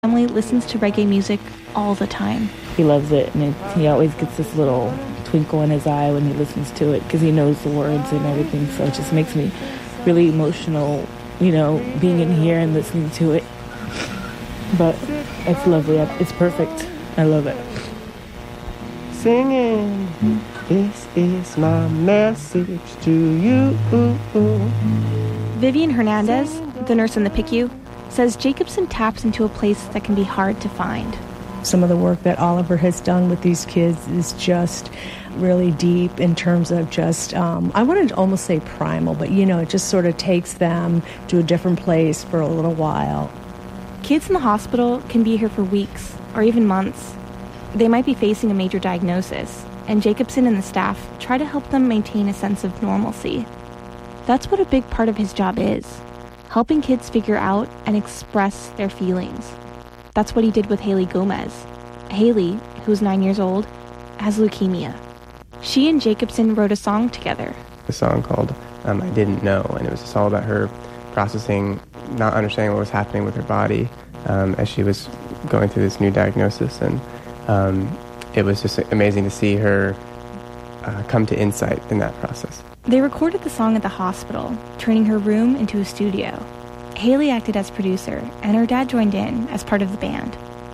family listens to reggae music all the time. He loves it, and he always gets this little twinkle in his eye when he listens to it because he knows the words and everything, so it just makes me really emotional, being in here and listening to it. But it's lovely. It's perfect. I love it. Singing, this is my message to you. Vivian Hernandez, the nurse in the PICU, says Jacobson taps into a place that can be hard to find. Some of the work that Oliver has done with these kids is just really deep in terms of just, I wanted to almost say primal, but it just sort of takes them to a different place for a little while. Kids in the hospital can be here for weeks or even months. They might be facing a major diagnosis, and Jacobson and the staff try to help them maintain a sense of normalcy. That's what a big part of his job is, helping kids figure out and express their feelings. That's what he did with Haley Gomez. Haley, who's 9 years old, has leukemia. She and Jacobson wrote a song together. A song called I Didn't Know, and it was just all about her processing, not understanding what was happening with her body as she was going through this new diagnosis. And it was just amazing to see her come to insight in that process. They recorded the song at the hospital, turning her room into a studio. Haley acted as producer, and her dad joined in as part of the band.